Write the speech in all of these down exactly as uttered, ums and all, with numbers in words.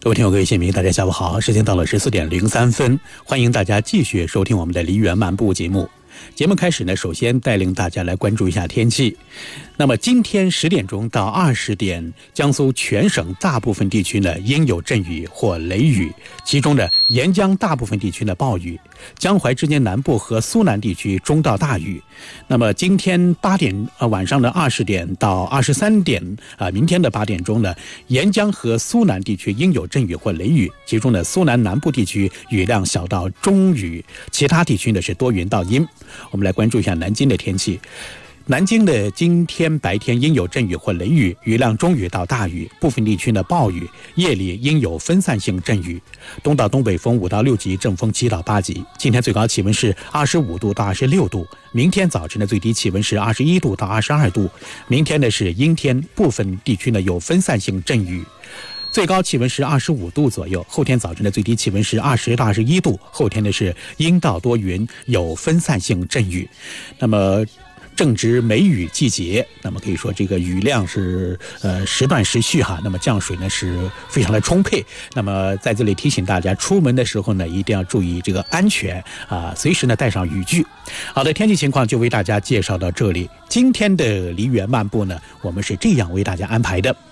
各位听友、各位县民，大家下午好，时间到了十四点零三分，欢迎大家继续收听我们的梨园漫步节目。节目开始呢，首先带领大家来关注一下天气。那么今天十点钟到二十点，江苏全省大部分地区呢应有阵雨或雷雨，其中呢沿江大部分地区呢暴雨，江淮之间南部和苏南地区中到大雨。那么今天八点呃晚上的二十点到二十三点啊、呃，明天的八点钟呢，沿江和苏南地区应有阵雨或雷雨，其中呢苏南南部地区雨量小到中雨，其他地区呢是多云到阴。我们来关注一下南京的天气。南京的今天白天应有阵雨或雷雨，雨量中雨到大雨，部分地区呢暴雨，夜里应有分散性阵雨。东到东北风五到六级，阵风七到八级。今天最高气温是二十五度到二十六度，明天早晨的最低气温是二十一度到二十二度。明天呢是阴天，部分地区呢有分散性阵雨。最高气温是二十五度左右，后天早晨的最低气温是二十到二十一度，后天呢是阴到多云，有分散性阵雨。那么正值梅雨季节，那么可以说这个雨量是呃时断时续哈，那么降水呢是非常的充沛。那么在这里提醒大家，出门的时候呢一定要注意这个安全啊、呃，随时呢带上雨具。好的，天气情况就为大家介绍到这里。今天的梨园漫步呢，我们是这样为大家安排的。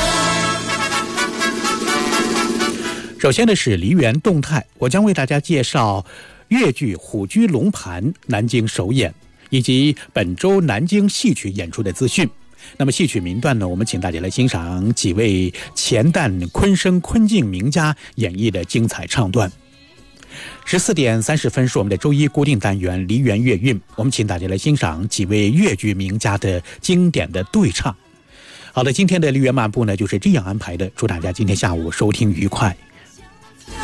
首先呢是梨园动态，我将为大家介绍粤剧《虎踞龙盘》南京首演，以及本周南京戏曲演出的资讯。那么戏曲名段呢，我们请大家来欣赏几位钱旦、昆声、昆净名家演绎的精彩唱段。十四点三十分是我们的周一固定单元梨园粤韵，我们请大家来欣赏几位粤剧名家的经典的对唱。好的，今天的梨园漫步呢就是这样安排的，祝大家今天下午收听愉快。